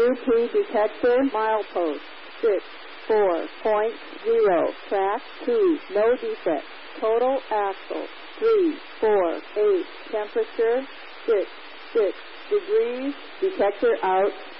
UP detector milepost 64.0. Track 2. No defect. Total axle 348. Temperature 6 degrees. Detector out.